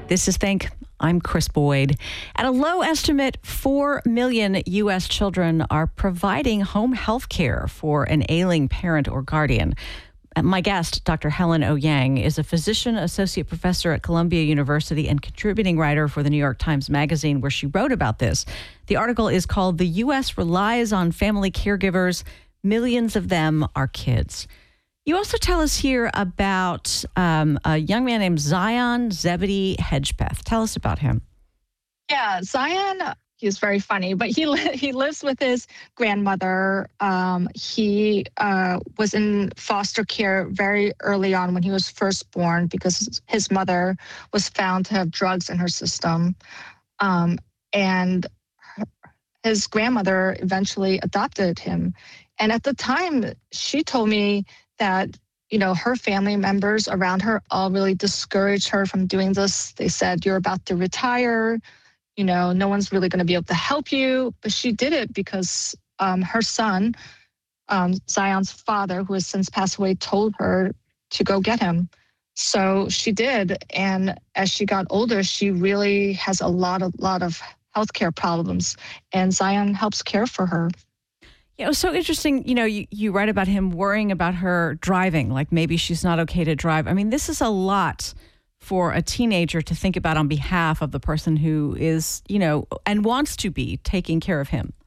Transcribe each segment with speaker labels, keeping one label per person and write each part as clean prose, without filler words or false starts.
Speaker 1: This is Think. I'm Chris Boyd. At a low estimate, 4 million U.S. children are providing home health care for an ailing parent or guardian. My guest, Dr. Helen Ouyang, is a physician associate professor at Columbia University and contributing writer for the New York Times Magazine, where she wrote about this. The article is called "The U.S. Relies on Family Caregivers. Millions of them are kids." You also tell us here about a young man named Zion Zebedee Hedgepeth. Tell us about him.
Speaker 2: Yeah, Zion, he's very funny, but he lives with his grandmother. He was in foster care very early on when he was first born because his mother was found to have drugs in her system. And his grandmother eventually adopted him. And at the time, she told me that, her family members around her all really discouraged her from doing this. They said, "You're about to retire. No one's really going to be able to help you." But she did it because her son, Zion's father, who has since passed away, told her to go get him. So she did. And as she got older, she really has a lot of healthcare problems. And Zion helps care for her.
Speaker 1: Yeah, it was so interesting. You write about him worrying about her driving, like maybe she's not okay to drive. I mean, this is a lot for a teenager to think about on behalf of the person who is, and wants to be taking care of him.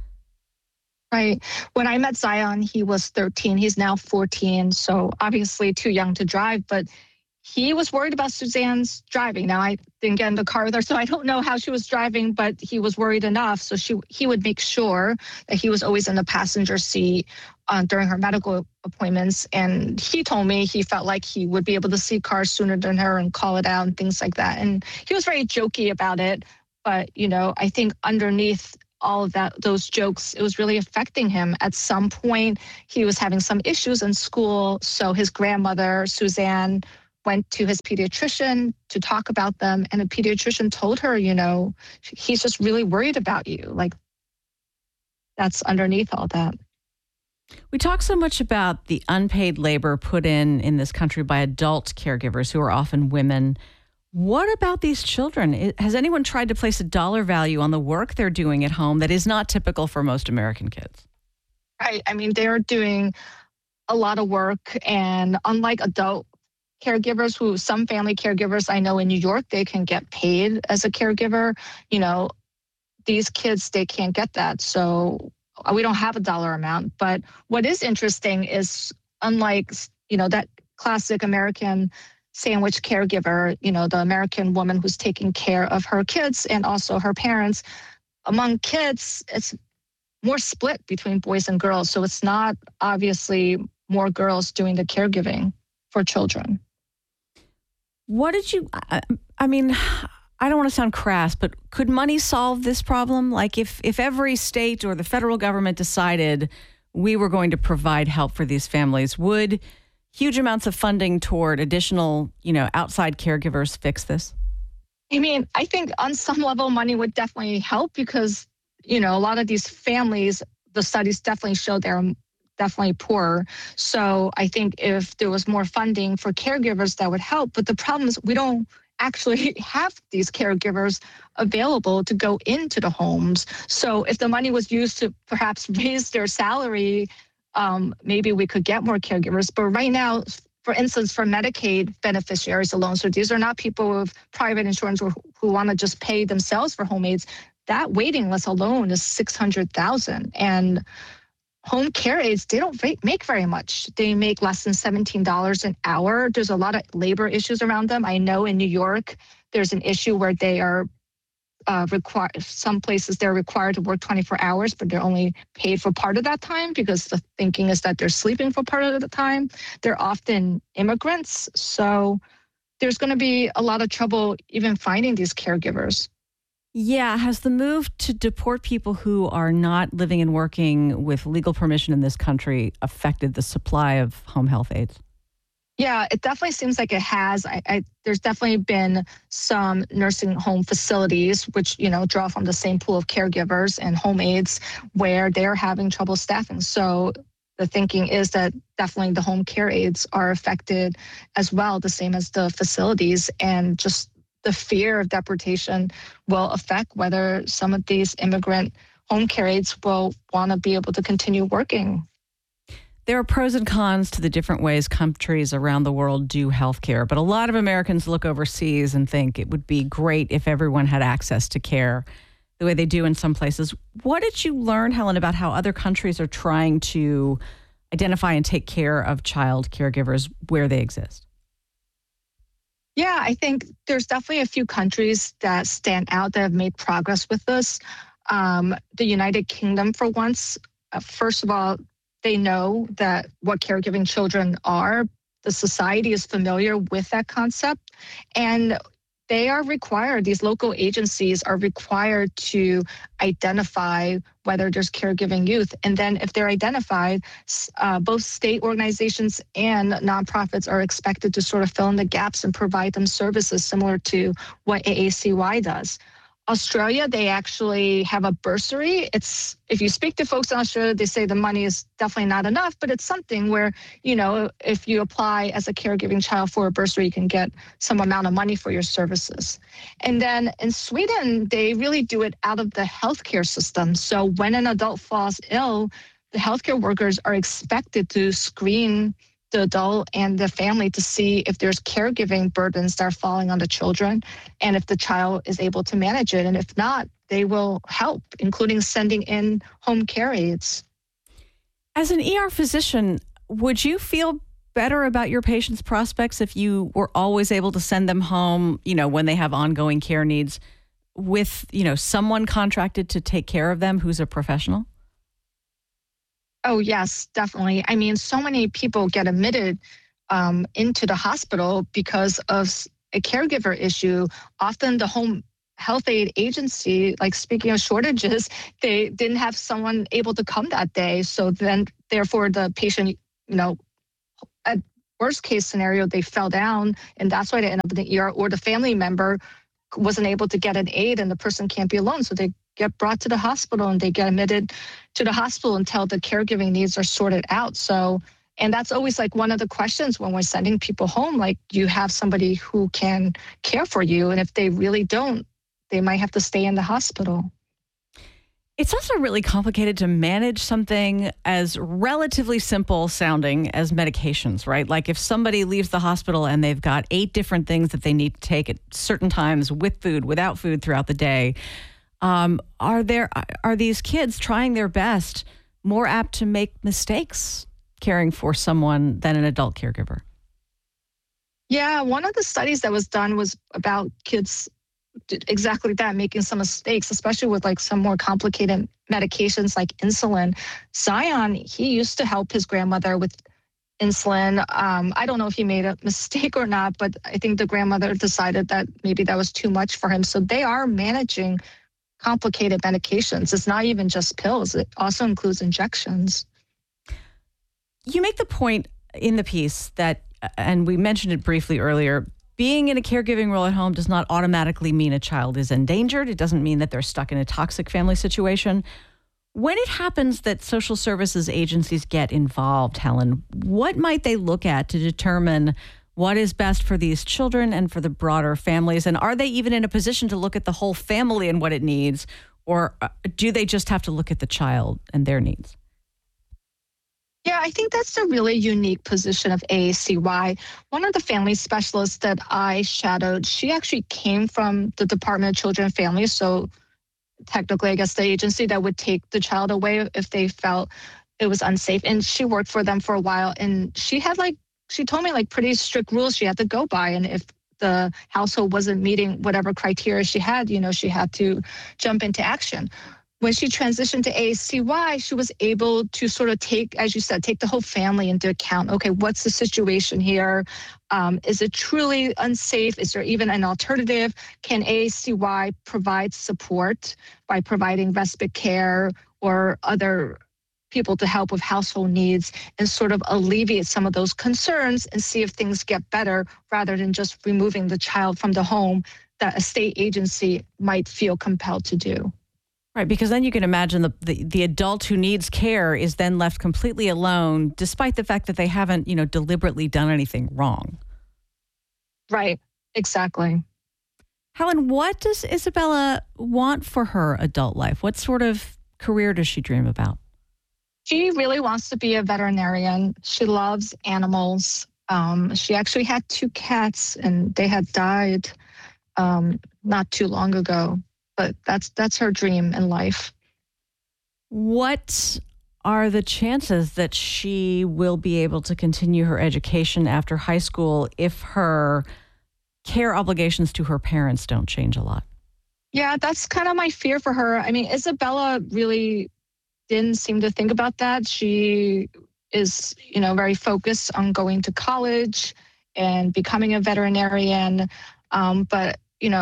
Speaker 2: Right. When I met Zion, he was 13. He's now 14. So obviously too young to drive, but he was worried about Suzanne's driving. Now, I didn't get in the car with her, so I don't know how she was driving, but he was worried enough. So he would make sure that he was always in the passenger seat during her medical appointments. And he told me he felt like he would be able to see cars sooner than her and call it out and things like that. And he was very jokey about it. But, I think underneath all of those jokes, it was really affecting him. At some point, he was having some issues in school. So his grandmother, Suzanne, went to his pediatrician to talk about them. And the pediatrician told her, he's just really worried about you. Like, that's underneath all that.
Speaker 1: We talk so much about the unpaid labor put in this country by adult caregivers who are often women. What about these children? Has anyone tried to place a dollar value on the work they're doing at home that is not typical for most American kids?
Speaker 2: Right. I mean, they're doing a lot of work. And unlike adult caregivers, some family caregivers I know in New York, they can get paid as a caregiver. These kids, they can't get that. So we don't have a dollar amount. But what is interesting is, unlike, that classic American sandwich caregiver, the American woman who's taking care of her kids and also her parents, among kids, it's more split between boys and girls. So it's not obviously more girls doing the caregiving for children.
Speaker 1: What did you, I mean, I don't want to sound crass, but could money solve this problem? Like if every state or the federal government decided we were going to provide help for these families, would huge amounts of funding toward additional, outside caregivers fix this?
Speaker 2: I mean, I think on some level money would definitely help because, a lot of these families, the studies definitely show they're definitely poorer. So I think if there was more funding for caregivers, that would help. But the problem is we don't actually have these caregivers available to go into the homes. So if the money was used to perhaps raise their salary, maybe we could get more caregivers. But right now, for instance, for Medicaid beneficiaries alone, so these are not people with private insurance who want to just pay themselves for home aides, that waiting list alone is $600,000. And home care aides, they don't make very much. They make less than $17 an hour. There's a lot of labor issues around them. I know in New York, there's an issue where they are some places they're required to work 24 hours, but they're only paid for part of that time because the thinking is that they're sleeping for part of the time. They're often immigrants. So there's going to be a lot of trouble even finding these caregivers.
Speaker 1: Yeah. Has the move to deport people who are not living and working with legal permission in this country affected the supply of home health aides?
Speaker 2: Yeah, it definitely seems like it has. There's definitely been some nursing home facilities which, draw from the same pool of caregivers and home aides where they're having trouble staffing. So the thinking is that definitely the home care aides are affected as well, the same as the facilities. And just the fear of deportation will affect whether some of these immigrant home care aides will want to be able to continue working.
Speaker 1: There are pros and cons to the different ways countries around the world do healthcare, but a lot of Americans look overseas and think it would be great if everyone had access to care the way they do in some places. What did you learn, Helen, about how other countries are trying to identify and take care of child caregivers where they exist?
Speaker 2: Yeah, I think there's definitely a few countries that stand out that have made progress with this. The United Kingdom, for once, first of all, they know that what caregiving children are. The society is familiar with that concept, and they are required, these local agencies are required to identify whether there's caregiving youth. And then if they're identified, both state organizations and nonprofits are expected to sort of fill in the gaps and provide them services similar to what AACY does. Australia, they actually have a bursary. It's, if you speak to folks in Australia, they say the money is definitely not enough, but it's something where, you know, if you apply as a caregiving child for a bursary, you can get some amount of money for your services. And then in Sweden, they really do it out of the healthcare system. So when an adult falls ill, the healthcare workers are expected to screen the adult and the family to see if there's caregiving burdens that are falling on the children and if the child is able to manage it. And if not, they will help, including sending in home care aides.
Speaker 1: As an ER physician, would you feel better about your patients' prospects if you were always able to send them home, you know, when they have ongoing care needs with, you know, someone contracted to take care of them who's a professional?
Speaker 2: Oh, yes, definitely. I mean, so many people get admitted into the hospital because of a caregiver issue. Often the home health aid agency, like speaking of shortages, they didn't have someone able to come that day. So then, therefore, the patient, you know, at worst case scenario, they fell down and that's why they end up in the ER, or the family member wasn't able to get an aid and the person can't be alone. So they get brought to the hospital and they get admitted to the hospital until the caregiving needs are sorted out. So, and that's always like one of the questions when we're sending people home, like, you have somebody who can care for you. And if they really don't, they might have to stay in the hospital.
Speaker 1: It's also really complicated to manage something as relatively simple sounding as medications, right? Like if somebody leaves the hospital and they've got 8 different things that they need to take at certain times, with food, without food throughout the day. Are these kids trying their best more apt to make mistakes caring for someone than an adult caregiver?
Speaker 2: Yeah, one of the studies that was done was about kids exactly that, making some mistakes, especially with like some more complicated medications like insulin. Zion, he used to help his grandmother with insulin. I don't know if he made a mistake or not, but I think the grandmother decided that maybe that was too much for him. So they are managing complicated medications. It's not even just pills. It also includes injections.
Speaker 1: You make the point in the piece that, and we mentioned it briefly earlier, being in a caregiving role at home does not automatically mean a child is endangered. It doesn't mean that they're stuck in a toxic family situation. When it happens that social services agencies get involved, Helen, what might they look at to determine what is best for these children and for the broader families? And are they even in a position to look at the whole family and what it needs? Or do they just have to look at the child and their needs?
Speaker 2: Yeah, I think that's a really unique position of AACY. One of the family specialists that I shadowed, she actually came from the Department of Children and Families. So technically, I guess the agency that would take the child away if they felt it was unsafe. And she worked for them for a while. And she told me like pretty strict rules she had to go by. And if the household wasn't meeting whatever criteria she had, you know, she had to jump into action. When she transitioned to AACY, she was able to sort of take, as you said, take the whole family into account. Okay, what's the situation here? Is it truly unsafe? Is there even an alternative? Can AACY provide support by providing respite care or other people to help with household needs and sort of alleviate some of those concerns and see if things get better rather than just removing the child from the home that a state agency might feel compelled to do?
Speaker 1: Right, because then you can imagine the adult who needs care is then left completely alone, despite the fact that they haven't, you know, deliberately done anything wrong.
Speaker 2: Right, exactly.
Speaker 1: Helen, what does Isabella want for her adult life? What sort of career does she dream about?
Speaker 2: She really wants to be a veterinarian. She loves animals. She actually had 2 cats, and they had died not too long ago. But that's her dream in life.
Speaker 1: What are the chances that she will be able to continue her education after high school if her care obligations to her parents don't change a lot?
Speaker 2: Yeah, that's kind of my fear for her. I mean, Isabella really didn't seem to think about that. She is, very focused on going to college and becoming a veterinarian. But,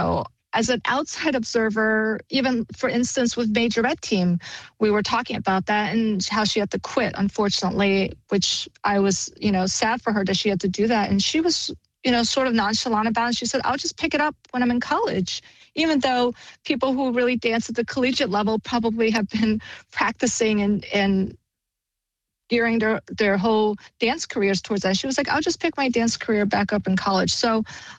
Speaker 2: as an outside observer, even for instance with Major Red Team, we were talking about that and how she had to quit, unfortunately, which I was, sad for her that she had to do that. And she was, sort of nonchalant about it. She said, I'll just pick it up when I'm in college, even though people who really dance at the collegiate level probably have been practicing and gearing their whole dance careers towards that. She was like, I'll just pick my dance career back up in college. So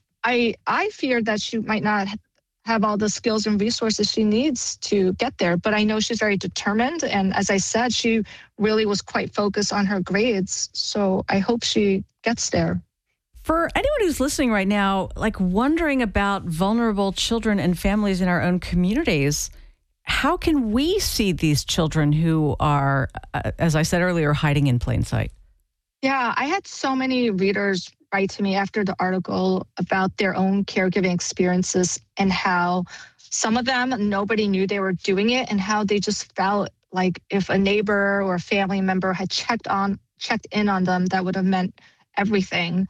Speaker 2: I feared that she might not have all the skills and resources she needs to get there. But I know she's very determined. And as I said, she really was quite focused on her grades. So I hope she gets there.
Speaker 1: For anyone who's listening right now, like wondering about vulnerable children and families in our own communities, how can we see these children who are, as I said earlier, hiding in plain sight?
Speaker 2: Yeah, I had so many readers write to me after the article about their own caregiving experiences and how some of them, nobody knew they were doing it, and how they just felt like if a neighbor or a family member had checked in on them, that would have meant everything.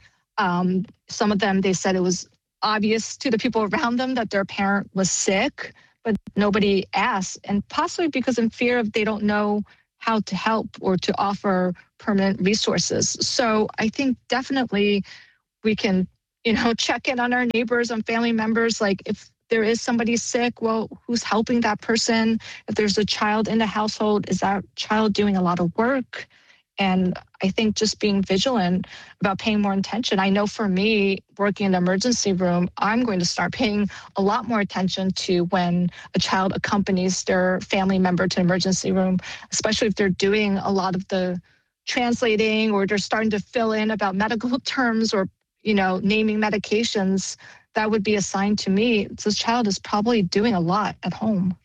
Speaker 2: Some of them, they said it was obvious to the people around them that their parent was sick, but nobody asked, and possibly because in fear of they don't know how to help or to offer permanent resources. So I think definitely we can, check in on our neighbors and family members. Like if there is somebody sick, well, who's helping that person? If there's a child in the household, is that child doing a lot of work? And I think just being vigilant about paying more attention. I know for me, working in the emergency room, I'm going to start paying a lot more attention to when a child accompanies their family member to the emergency room, especially if they're doing a lot of the translating or they're starting to fill in about medical terms or, naming medications. That would be a sign to me this child is probably doing a lot at home.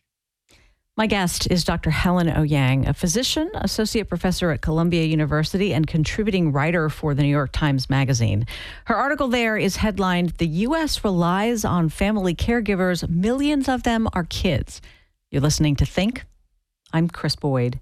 Speaker 1: My guest is Dr. Helen Ouyang, a physician, associate professor at Columbia University, and contributing writer for the New York Times Magazine. Her article there is headlined, "The U.S. Relies on Family Caregivers. Millions of them are kids." You're listening to Think. I'm Chris Boyd.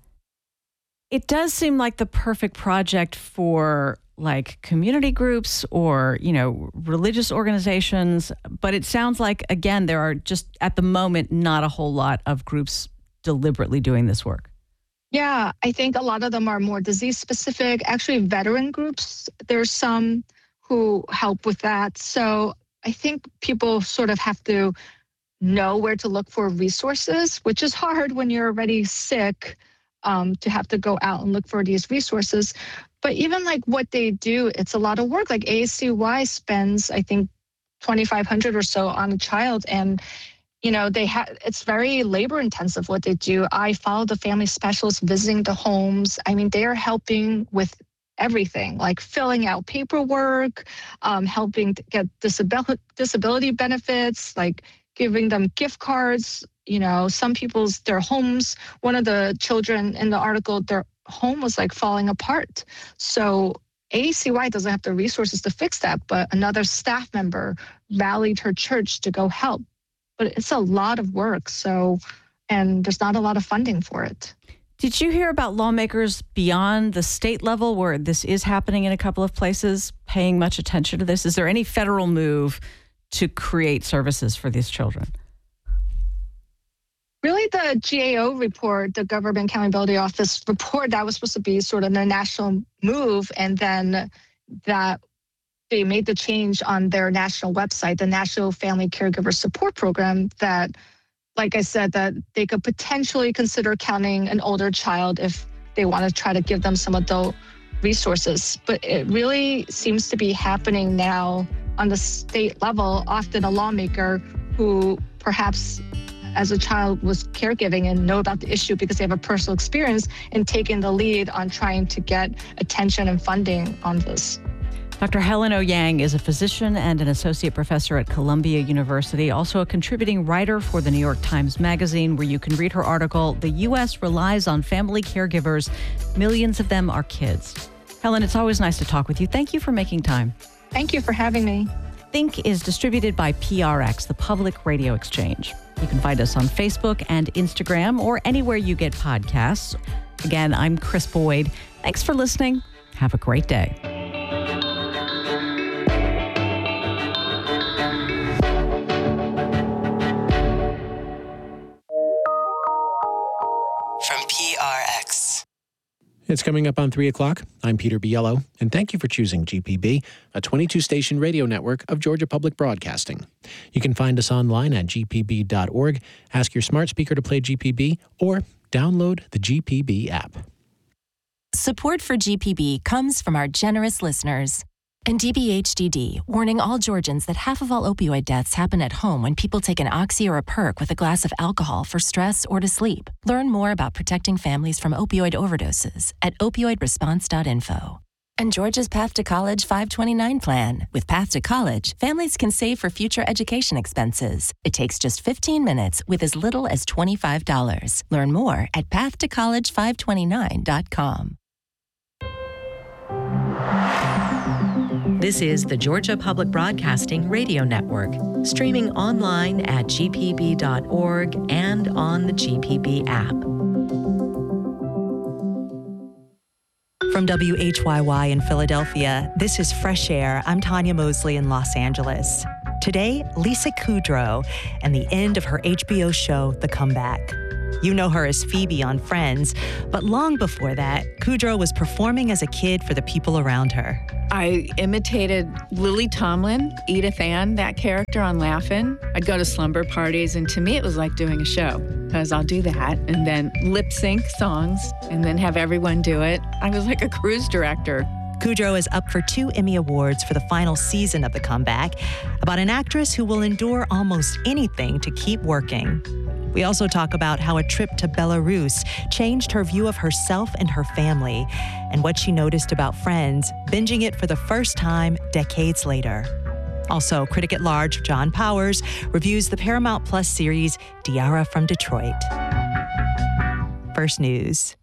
Speaker 1: It does seem like the perfect project for community groups or, religious organizations. But it sounds like, again, there are just at the moment not a whole lot of groups deliberately doing this work.
Speaker 2: Yeah, I think a lot of them are more disease specific. Actually, veteran groups, there's some who help with that. So I think people sort of have to know where to look for resources, which is hard when you're already sick, to have to go out and look for these resources. But even what they do, it's a lot of work. Like ACY spends, I think, $2,500 or so on a child, and it's very labor intensive what they do. I follow the family specialists visiting the homes. I mean, they are helping with everything, like filling out paperwork, helping to get disability benefits, like giving them gift cards. Some their homes, one of the children in the article, their home was falling apart. So ACY doesn't have the resources to fix that, but another staff member rallied her church to go help. But it's a lot of work. And there's not a lot of funding for it.
Speaker 1: Did you hear about lawmakers beyond the state level where this is happening in a couple of places paying much attention to this? Is there any federal move to create services for these children?
Speaker 2: Really, the GAO report, the Government Accountability Office report, that was supposed to be sort of the national move. And then that they made the change on their national website, the National Family Caregiver Support Program, that, like I said, that they could potentially consider counting an older child if they want to try to give them some adult resources. But it really seems to be happening now on the state level. Often a lawmaker who perhaps as a child was caregiving and know about the issue because they have a personal experience and taking the lead on trying to get attention and funding on this.
Speaker 1: Dr. Helen Ouyang is a physician and an associate professor at Columbia University, also a contributing writer for the New York Times Magazine, where you can read her article, "The U.S. Relies on Family Caregivers. Millions of them are kids." Helen, it's always nice to talk with you. Thank you for making time.
Speaker 2: Thank you for having me.
Speaker 1: Think is distributed by PRX, the Public Radio Exchange. You can find us on Facebook and Instagram or anywhere you get podcasts. Again, I'm Chris Boyd. Thanks for listening. Have a great day.
Speaker 3: From PRX.
Speaker 4: It's coming up on 3 o'clock. I'm Peter Biello, and thank you for choosing GPB, a 22-station radio network of Georgia Public Broadcasting. You can find us online at gpb.org, ask your smart speaker to play GPB, or download the GPB app.
Speaker 5: Support for GPB comes from our generous listeners. And DBHDD, warning all Georgians that half of all opioid deaths happen at home when people take an Oxy or a Perk with a glass of alcohol for stress or to sleep. Learn more about protecting families from opioid overdoses at opioidresponse.info. And Georgia's Path to College 529 plan. With Path to College, families can save for future education expenses. It takes just 15 minutes with as little as $25. Learn more at pathtocollege529.com.
Speaker 6: This is the Georgia Public Broadcasting Radio Network, streaming online at gpb.org and on the GPB app.
Speaker 7: From WHYY in Philadelphia, this is Fresh Air. I'm Tanya Mosley in Los Angeles. Today, Lisa Kudrow and the end of her HBO show, The Comeback. You know her as Phoebe on Friends, but long before that, Kudrow was performing as a kid for the people around her.
Speaker 8: I imitated Lily Tomlin, Edith Ann, that character on Laugh-In. I'd go to slumber parties, and to me it was like doing a show, because I'll do that and then lip sync songs and then have everyone do it. I was like a cruise director.
Speaker 7: Kudrow is up for 2 Emmy Awards for the final season of The Comeback, about an actress who will endure almost anything to keep working. We also talk about how a trip to Belarus changed her view of herself and her family, and what she noticed about Friends, binging it for the first time decades later. Also, critic at large John Powers reviews the Paramount Plus series Diarra from Detroit. First News.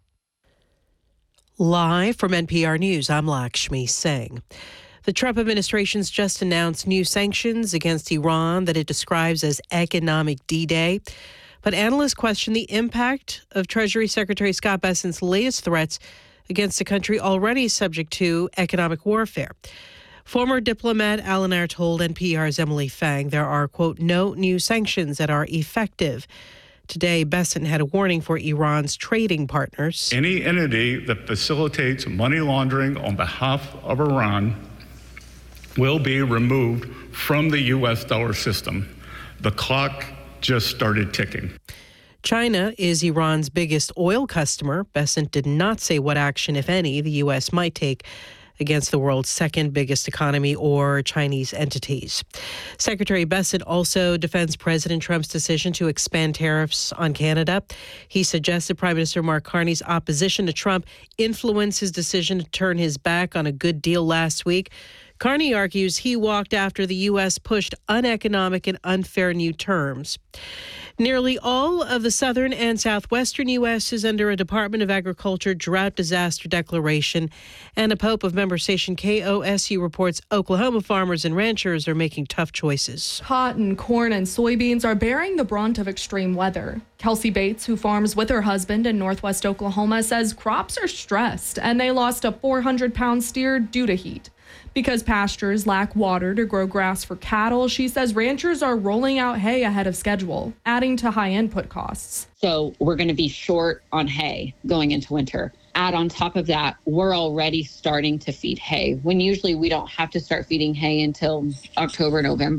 Speaker 9: Live from NPR News, I'm Lakshmi Singh. The Trump administration's just announced new sanctions against Iran that it describes as economic D-Day. But analysts question the impact of Treasury Secretary Scott Bessent's latest threats against a country already subject to economic warfare. Former diplomat Alan Ayer told NPR's Emily Fang there are, quote, no new sanctions that are effective. Today, Bessent had a warning for Iran's trading partners.
Speaker 10: Any entity that facilitates money laundering on behalf of Iran will be removed from the U.S. dollar system. The clock just started ticking.
Speaker 9: China is Iran's biggest oil customer. Bessent did not say what action, if any, the U.S. might take against the world's second biggest economy or Chinese entities. Secretary Bessent also defends President Trump's decision to expand tariffs on Canada. He suggested Prime Minister Mark Carney's opposition to Trump influenced his decision to turn his back on a good deal last week. Carney argues he walked after the U.S. pushed uneconomic and unfair new terms. Nearly all of the southern and southwestern U.S. is under a Department of Agriculture drought disaster declaration. Anna Pope of member station KOSU reports Oklahoma farmers and ranchers are making tough choices.
Speaker 11: Cotton, corn, and soybeans are bearing the brunt of extreme weather. Kelsey Bates, who farms with her husband in northwest Oklahoma, says crops are stressed and they lost a 400-pound steer due to heat. Because pastures lack water to grow grass for cattle, she says ranchers are rolling out hay ahead of schedule, adding to high input costs.
Speaker 12: So we're going to be short on hay going into winter. Add on top of that, we're already starting to feed hay when usually we don't have to start feeding hay until October, November.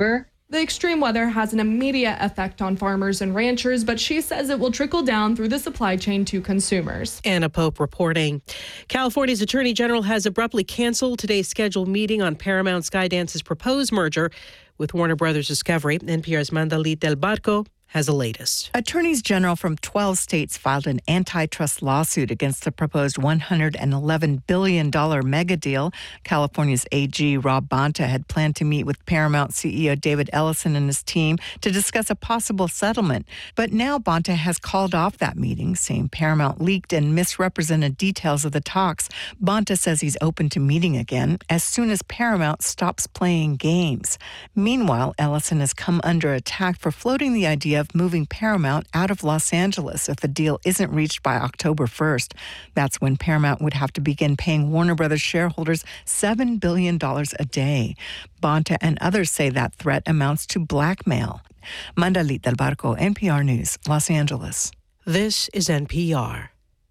Speaker 11: The extreme weather has an immediate effect on farmers and ranchers, but she says it will trickle down through the supply chain to consumers.
Speaker 9: Anna Pope reporting. California's Attorney General has abruptly canceled today's scheduled meeting on Paramount Skydance's proposed merger with Warner Brothers Discovery. NPR's Mandalit Del Barco has the latest.
Speaker 13: Attorneys general from 12 states filed an antitrust lawsuit against the proposed $111 billion mega deal. California's AG Rob Bonta had planned to meet with Paramount CEO David Ellison and his team to discuss a possible settlement. But now Bonta has called off that meeting, saying Paramount leaked and misrepresented details of the talks. Bonta says he's open to meeting again as soon as Paramount stops playing games. Meanwhile, Ellison has come under attack for floating the idea of moving Paramount out of Los Angeles if the deal isn't reached by October 1st. That's when Paramount would have to begin paying Warner Brothers shareholders $7 billion a day. Bonta and others say that threat amounts to blackmail. Mandalit Del Barco, NPR News, Los Angeles.
Speaker 9: This is NPR.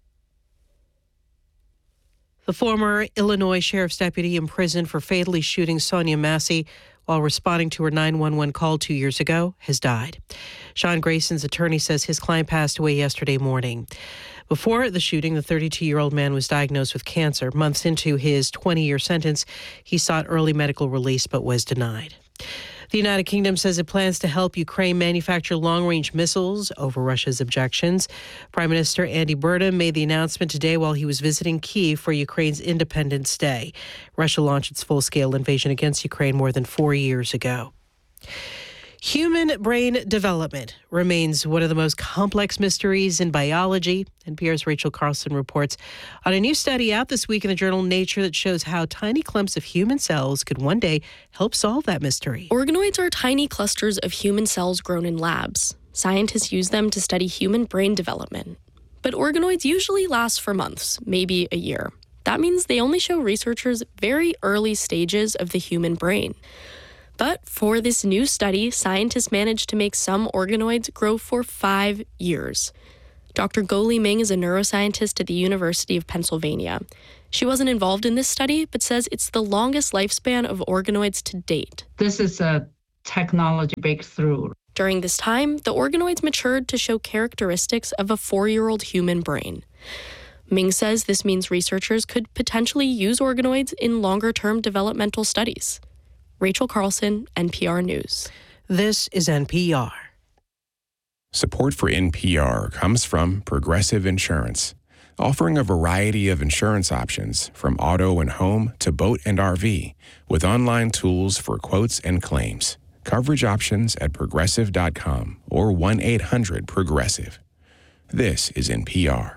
Speaker 9: The former Illinois sheriff's deputy imprisoned for fatally shooting Sonia Massey while responding to her 911 call 2 years ago has died. Sean Grayson's attorney says his client passed away yesterday morning. Before the shooting, the 32-year-old man was diagnosed with cancer. Months into his 20-year sentence, he sought early medical release but was denied. The United Kingdom says it plans to help Ukraine manufacture long-range missiles over Russia's objections. Prime Minister Andy Burnham made the announcement today while he was visiting Kyiv for Ukraine's Independence Day. Russia launched its full-scale invasion against Ukraine more than 4 years ago. Human brain development remains one of the most complex mysteries in biology. NPR's Rachel Carlson reports on a new study out this week in the journal Nature that shows how tiny clumps of human cells could one day help solve that mystery.
Speaker 14: Organoids are tiny clusters of human cells grown in labs. Scientists use them to study human brain development. But organoids usually last for months, maybe a year. That means they only show researchers very early stages of the human brain. But for this new study, scientists managed to make some organoids grow for 5 years. Dr. Gouli Ming is a neuroscientist at the University of Pennsylvania. She wasn't involved in this study, but says it's the longest lifespan of organoids to date.
Speaker 15: This is a technology breakthrough.
Speaker 14: During this time, the organoids matured to show characteristics of a 4-year-old human brain. Ming says this means researchers could potentially use organoids in longer-term developmental studies. Rachel Carlson, NPR News.
Speaker 9: This is NPR.
Speaker 16: Support for NPR comes from Progressive Insurance, offering a variety of insurance options from auto and home to boat and RV, with online tools for quotes and claims. Coverage options at progressive.com or 1-800-PROGRESSIVE. This is NPR.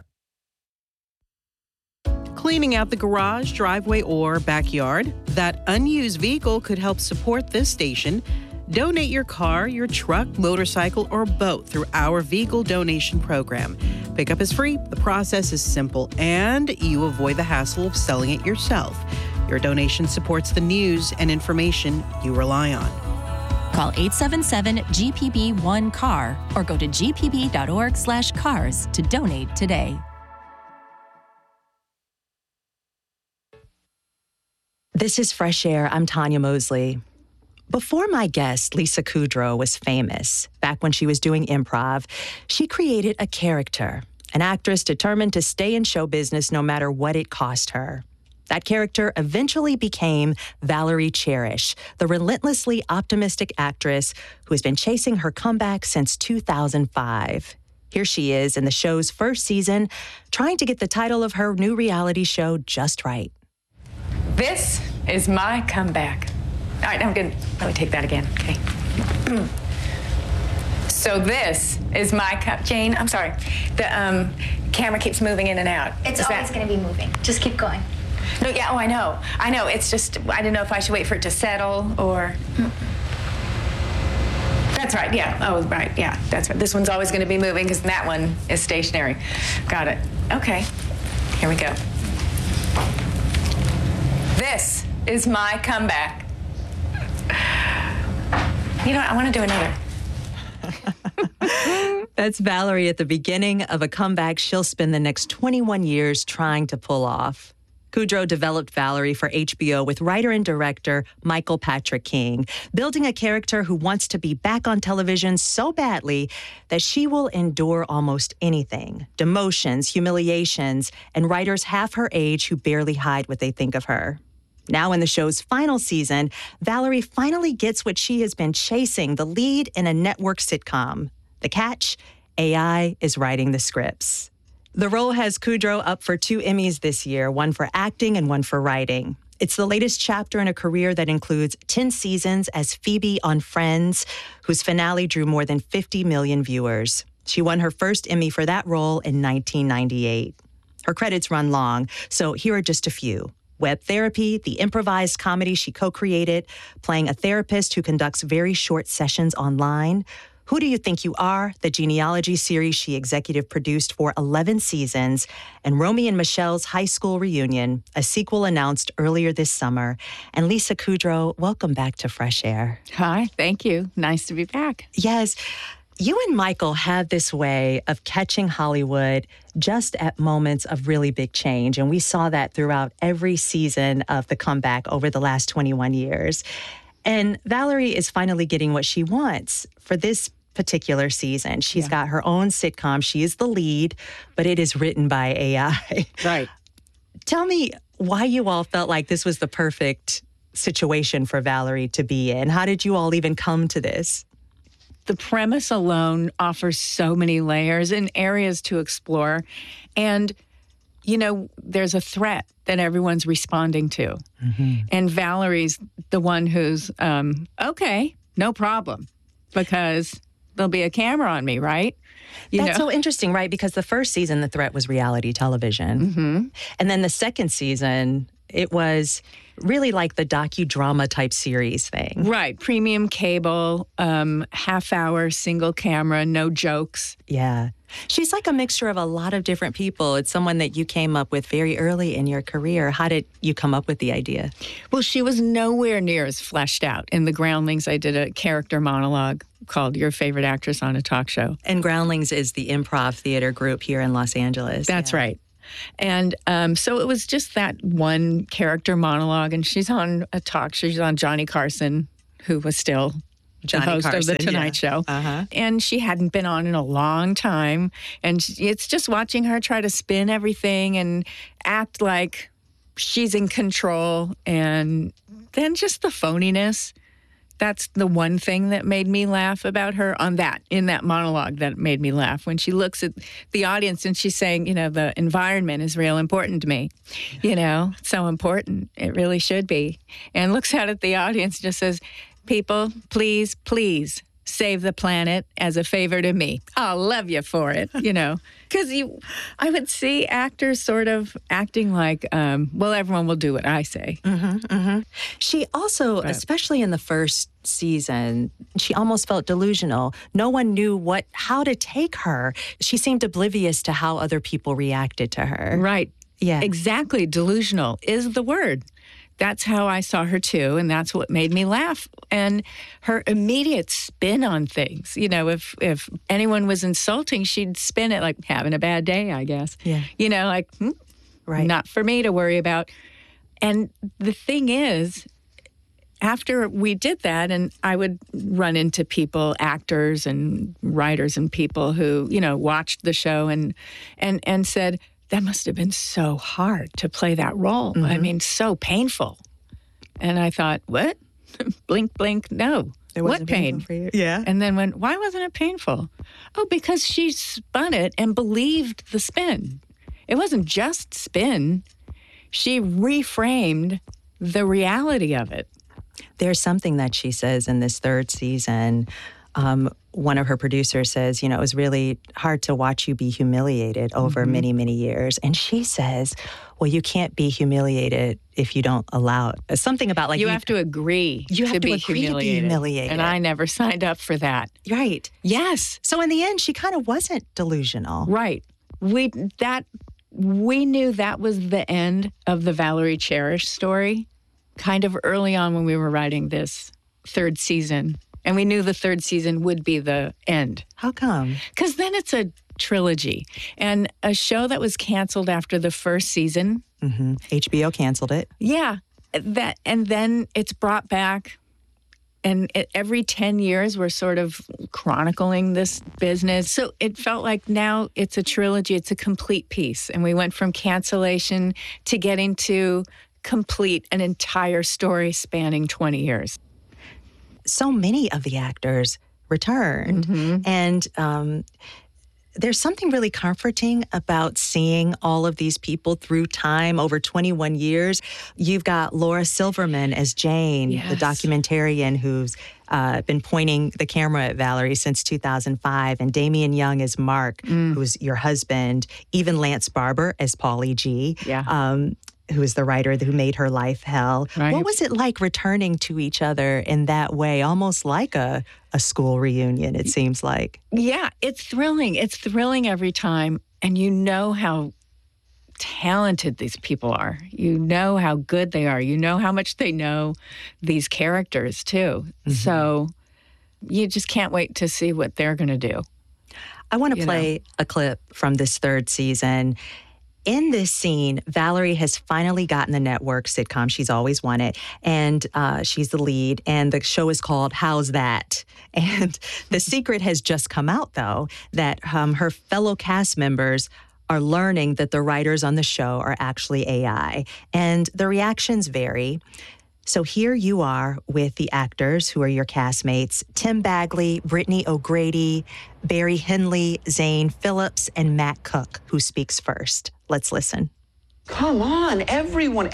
Speaker 9: Cleaning out the garage, driveway, or backyard, that unused vehicle could help support this station. Donate your car, your truck, motorcycle, or boat through our vehicle donation program. Pickup is free, the process is simple, and you avoid the hassle of selling it yourself. Your donation supports the news and information you rely on.
Speaker 5: Call 877-GPB-1-CAR or go to gpb.org/cars to donate today.
Speaker 17: This is Fresh Air. I'm Tanya Mosley. Before my guest, Lisa Kudrow, was famous, back when she was doing improv, she created a character, an actress determined to stay in show business no matter what it cost her. That character eventually became Valerie Cherish, the relentlessly optimistic actress who has been chasing her comeback since 2005. Here she is in the show's first season, trying to get the title of her new reality show just right.
Speaker 18: This is my comeback. All right, I'm good. Let me take that again. Okay. So this is my Jane, I'm sorry. The camera keeps moving in and out.
Speaker 19: It's always going to be moving. Just keep going.
Speaker 18: No, yeah, oh, I know. It's just, I don't know if I should wait for it to settle or... That's right, yeah. Oh, right, yeah, that's right. This one's always going to be moving because that one is stationary. Got it. Okay, here we go. This is my comeback. You know what? I want to do another.
Speaker 17: That's Valerie at the beginning of a comeback she'll spend the next 21 years trying to pull off. Kudrow developed Valerie for HBO with writer and director Michael Patrick King, building a character who wants to be back on television so badly that she will endure almost anything. Demotions, humiliations, and writers half her age who barely hide what they think of her. Now in the show's final season, Valerie finally gets what she has been chasing, the lead in a network sitcom. The catch? AI is writing the scripts. The role has Kudrow up for 2 Emmys this year, one for acting and one for writing. It's the latest chapter in a career that includes 10 seasons as Phoebe on Friends, whose finale drew more than 50 million viewers. She won her first Emmy for that role in 1998. Her credits run long, so here are just a few. Web Therapy, the improvised comedy she co-created, playing a therapist who conducts very short sessions online. Who Do You Think You Are?, the genealogy series she executive produced for 11 seasons, and Romy and Michelle's High School Reunion, a sequel announced earlier this summer. And Lisa Kudrow, welcome back to Fresh Air.
Speaker 8: Hi, thank you. Nice to be back.
Speaker 17: Yes. You and Michael have this way of catching Hollywood just at moments of really big change, and we saw that throughout every season of The Comeback over the last 21 years. And Valerie is finally getting what she wants for this particular season. She's got her own sitcom. She is the lead, but it is written by AI.
Speaker 8: Right.
Speaker 17: Tell me why you all felt like this was the perfect situation for Valerie to be in. How did you all even come to this?
Speaker 8: The premise alone offers so many layers and areas to explore. And, you know, there's a threat that everyone's responding to. Mm-hmm. And Valerie's the one who's, okay, no problem, because there'll be a camera on me, right?
Speaker 17: That's so interesting, right? Because the first season, the threat was reality television.
Speaker 8: Mm-hmm.
Speaker 17: And then the second season, it was really like the docudrama type series thing.
Speaker 8: Right. Premium cable, half-hour, single camera, no jokes.
Speaker 17: Yeah. She's like a mixture of a lot of different people. It's someone that you came up with very early in your career. How did you come up with the idea?
Speaker 8: Well, she was nowhere near as fleshed out. In The Groundlings, I did a character monologue called Your Favorite Actress on a Talk Show.
Speaker 17: And Groundlings is the improv theater group here in Los Angeles.
Speaker 8: That's right. And so it was just that one character monologue. And she's on a talk. She's on Johnny Carson, who was still the host of The Tonight Show.
Speaker 17: Uh-huh.
Speaker 8: And she hadn't been on in a long time. And it's just watching her try to spin everything and act like she's in control. And then just the phoniness. That's the one thing that made me laugh about her in that monologue that made me laugh. When she looks at the audience and she's saying, you know, the environment is real important to me. You know, so important. It really should be. And looks out at the audience and just says, people, please, please save the planet as a favor to me. I'll love you for it, you know. Because I would see actors sort of acting like, well, everyone will do what I say.
Speaker 17: Mm-hmm, mm-hmm. She also, especially in the first season, she almost felt delusional. No one knew how to take her. She seemed oblivious to how other people reacted to her.
Speaker 8: Right.
Speaker 17: Yeah.
Speaker 8: Exactly. Delusional is the word. That's how I saw her, too, and that's what made me laugh. And her immediate spin on things. You know, if anyone was insulting, she'd spin it like having a bad day, I guess.
Speaker 17: Yeah.
Speaker 8: You know, like,
Speaker 17: right.
Speaker 8: Not for me to worry about. And the thing is, after we did that, and I would run into people, actors and writers and people who, you know, watched the show and said, that must have been so hard to play that role.
Speaker 17: Mm-hmm.
Speaker 8: I mean, so painful. And I thought, what? Blink, blink, no. What pain?
Speaker 17: For you. Yeah.
Speaker 8: And then why wasn't it painful? Oh, because she spun it and believed the spin. It wasn't just spin. She reframed the reality of it.
Speaker 17: There's something that she says in this third season. One of her producers says, you know, it was really hard to watch you be humiliated over many, many years. And she says, well, you can't be humiliated if you don't allow it. Something about like
Speaker 8: you have to agree to be humiliated. And I never signed up for that.
Speaker 17: Right.
Speaker 8: Yes.
Speaker 17: So in the end, she kind of wasn't delusional.
Speaker 8: Right. We knew that was the end of the Valerie Cherish story kind of early on when we were writing this third season. And we knew the third season would be the end.
Speaker 17: How come?
Speaker 8: Because then it's a trilogy. And a show that was canceled after the first season
Speaker 7: HBO canceled it.
Speaker 8: Yeah. And then it's brought back. And every 10 years, we're sort of chronicling this business. So it felt like now it's a trilogy. It's a complete piece. And we went from cancellation to getting to complete an entire story spanning 20 years.
Speaker 17: So many of the actors returned. And there's something really comforting about seeing all of these people through time over 21 years. You've got Laura Silverman as Jane, the documentarian who's been pointing the camera at Valerie since 2005, and Damian Young as Mark, who's your husband, even Lance Barber as Paulie G. Who is the writer who made her life hell.
Speaker 8: Right.
Speaker 17: What was it like returning to each other in that way, almost like a school reunion, it seems like?
Speaker 8: Yeah, it's thrilling. It's thrilling every time. And you know how talented these people are. You know how good they are. You know how much they know these characters, too. So you just can't wait to see what they're going to do.
Speaker 17: I want to play a clip from this third season. In this scene, Valerie has finally gotten the network sitcom she's always wanted, and she's the lead, and the show is called How's That? And the secret has just come out, though, that her fellow cast members are learning that the writers on the show are actually AI, and the reactions vary. So here you are with the actors who are your castmates, Tim Bagley, Brittany O'Grady, Barry Henley, Zane Phillips, and Matt Cook, who speaks first. Let's listen.
Speaker 20: Come on, everyone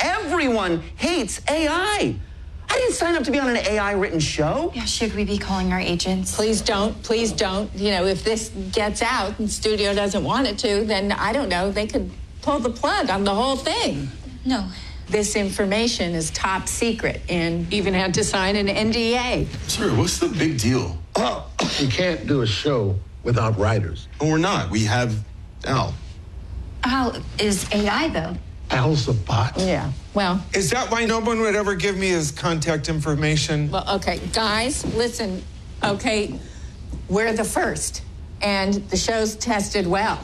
Speaker 20: hates AI. I didn't sign up to be on an AI-written show.
Speaker 19: Yeah, should we be calling our agents?
Speaker 18: Please don't. You know, if this gets out and the studio doesn't want it to, then I don't know, they could pull the plug on the whole thing.
Speaker 19: No.
Speaker 18: This information is top secret and even had to sign an NDA.
Speaker 21: Sir, what's the big deal?
Speaker 22: Oh, you can't do a show without writers.
Speaker 21: Well, we're not. We have Al.
Speaker 19: Al is AI, though.
Speaker 22: Al's a bot.
Speaker 18: Yeah, well.
Speaker 23: Is that why no one would ever give me his contact information?
Speaker 18: Well, okay, guys, listen, okay, we're the first, and the show's tested well.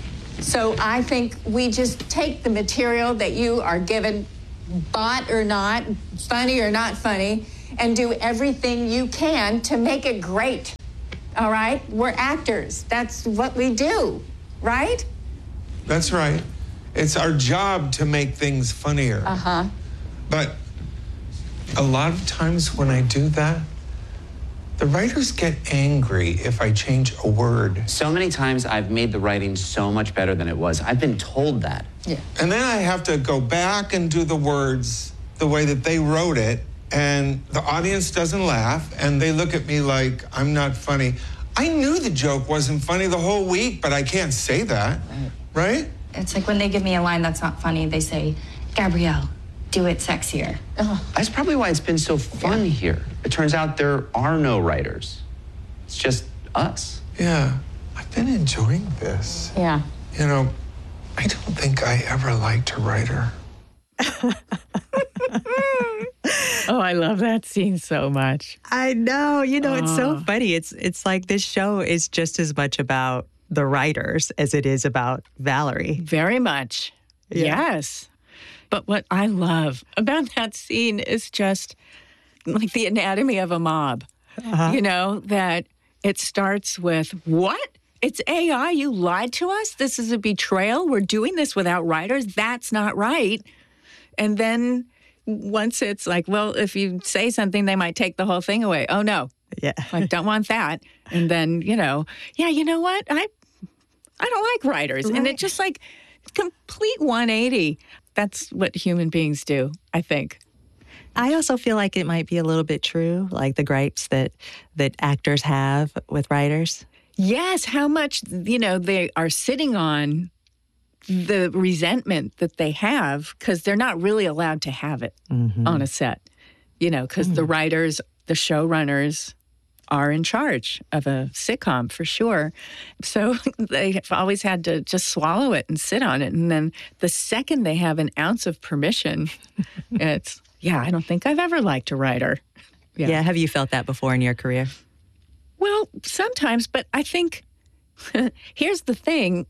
Speaker 18: So I think we just take the material that you are given, bot or not, funny or not funny, and do everything you can to make it great. All right? We're actors. That's what we do, right?
Speaker 23: That's right. It's our job to make things funnier.
Speaker 18: Uh-huh.
Speaker 23: But a lot of times when I do that, the writers get angry if I change a word.
Speaker 20: So many times I've made the writing so much better than it was. I've been told that.
Speaker 18: Yeah.
Speaker 23: And then I have to go back and do the words the way that they wrote it, and the audience doesn't laugh, and they look at me like I'm not funny. I knew the joke wasn't funny the whole week, but I can't say that, right?
Speaker 19: It's like when they give me a line that's not funny, they say, Gabrielle, do it sexier.
Speaker 20: That's probably why it's been so fun here. It turns out there are no writers. It's just us.
Speaker 23: Yeah, I've been enjoying this.
Speaker 18: Yeah.
Speaker 23: You know, I don't think I ever liked a writer.
Speaker 8: Oh, I love that scene so much.
Speaker 17: I know. You know, it's so funny. It's like this show is just as much about the writers as it is about Valerie.
Speaker 8: Very much.
Speaker 17: Yeah.
Speaker 8: Yes. But what I love about that scene is just like the anatomy of a mob. You know, that it starts with, what? It's AI? You lied to us? This is a betrayal? We're doing this without writers? That's not right. And then once it's like, well, if you say something, they might take the whole thing away. Oh, no.
Speaker 17: Yeah.
Speaker 8: Like, don't want that. And then, you know, yeah, you know what? I don't like writers.
Speaker 17: Right.
Speaker 8: And it just like complete 180. That's what human beings do, I think.
Speaker 17: I also feel like it might be a little bit true, like the gripes that actors have with writers.
Speaker 8: Yes, how much, you know, they are sitting on the resentment that they have because they're not really allowed to have it on a set, you know, because the writers, the showrunners are in charge of a sitcom for sure. So they've always had to just swallow it and sit on it. And then the second they have an ounce of permission, it's, yeah, I don't think I've ever liked a writer.
Speaker 17: Yeah. Have you felt that before in your career?
Speaker 8: Well, sometimes, but I think here's the thing.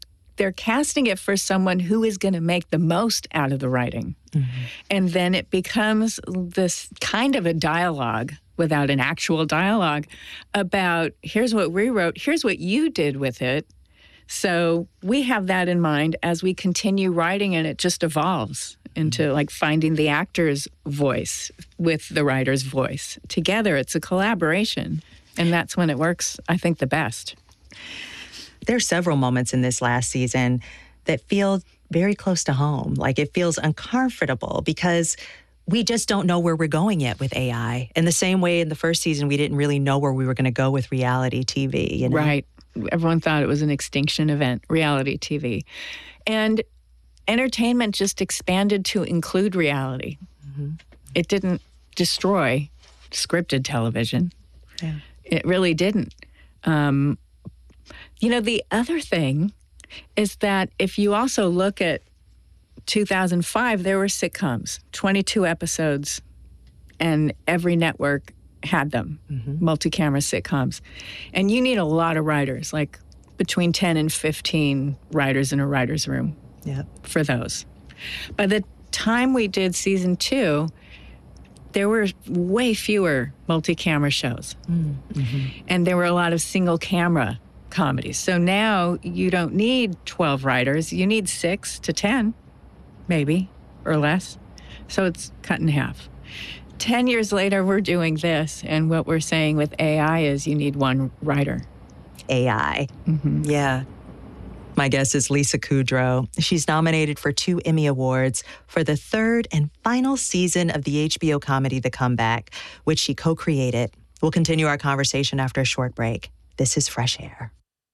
Speaker 8: they're casting it for someone who is going to make the most out of the writing. And then it becomes this kind of a dialogue without an actual dialogue about here's what we wrote, here's what you did with it. So we have that in mind as we continue writing, and it just evolves into like finding the actor's voice with the writer's voice. Together, it's a collaboration, and that's when it works, I think, the best.
Speaker 17: There are several moments in this last season that feel very close to home. Like it feels uncomfortable because we just don't know where we're going yet with AI. In the same way in the first season, we didn't really know where we were going to go with reality TV. You know?
Speaker 8: Right. Everyone thought it was an extinction event, reality TV. And entertainment just expanded to include reality. It didn't destroy scripted television.
Speaker 17: Yeah.
Speaker 8: It really didn't. The other thing is that if you also look at 2005, there were sitcoms, 22 episodes, and every network had them, multi-camera sitcoms. And you need a lot of writers, like between 10 and 15 writers in a writer's room for those. By the time we did season 2, there were way fewer multi-camera shows. And there were a lot of single-camera comedies. So now you don't need 12 writers. You need 6 to 10, maybe, or less. So it's cut in half. 10 years later, we're doing this, and what we're saying with AI is you need one writer.
Speaker 17: AI. Yeah. My guest is Lisa Kudrow. She's nominated for 2 Emmy Awards for the 3rd and final season of the HBO comedy The Comeback, which she co-created. We'll continue our conversation after a short break. This is Fresh Air.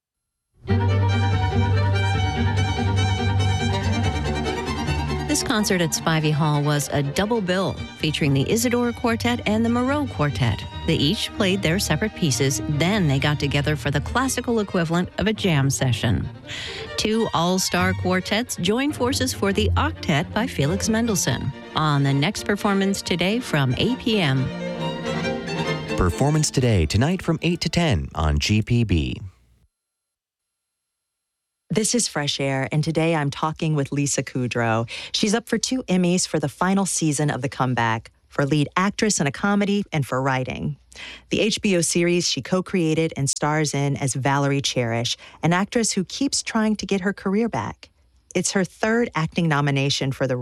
Speaker 1: This concert at Spivey Hall was a double bill featuring the Isidore Quartet and the Moreau Quartet. They each played their separate pieces, then they got together for the classical equivalent of a jam session. 2 all-star quartets joined forces for the Octet by Felix Mendelssohn on the next performance today from 8 p.m.
Speaker 2: Performance today, tonight from 8 to 10 on GPB.
Speaker 17: This is Fresh Air, and today I'm talking with Lisa Kudrow. She's up for 2 Emmys for the final season of The Comeback, for lead actress in a comedy and for writing. The HBO series she co-created and stars in as Valerie Cherish, an actress who keeps trying to get her career back. It's her 3rd acting nomination for the